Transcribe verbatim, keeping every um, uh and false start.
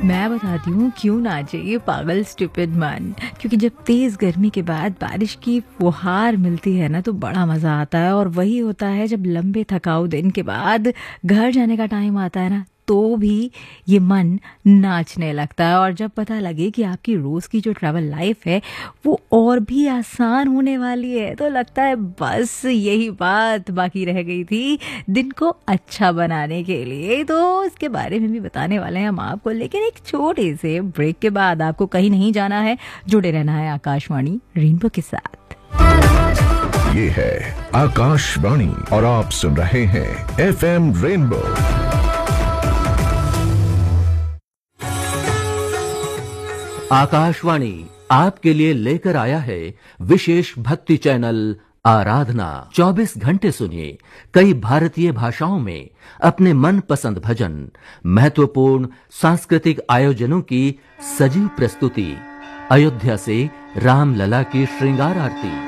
मैं बताती हूँ क्यों नाचे ये पागल स्टूपिड मन। क्योंकि जब तेज गर्मी के बाद बारिश की फुहार मिलती है ना तो बड़ा मजा आता है। और वही होता है जब लंबे थकाऊ दिन के बाद घर जाने का टाइम आता है ना तो भी ये मन नाचने लगता है। और जब पता लगे कि आपकी रोज की जो ट्रैवल लाइफ है वो और भी आसान होने वाली है तो लगता है बस यही बात बाकी रह गई थी दिन को अच्छा बनाने के लिए। तो इसके बारे में भी बताने वाले हैं हम आपको, लेकिन एक छोटे से ब्रेक के बाद। आपको कहीं नहीं जाना है, जुड़े रहना है आकाशवाणी रेनबो के साथ। ये है आकाशवाणी और आप सुन रहे हैं एफ एम रेनबो। आकाशवाणी आपके लिए लेकर आया है विशेष भक्ति चैनल आराधना। चौबीस घंटे सुनिए कई भारतीय भाषाओं में अपने मनपसंद भजन, महत्वपूर्ण सांस्कृतिक आयोजनों की सजीव प्रस्तुति, अयोध्या से रामलला की श्रृंगार आरती,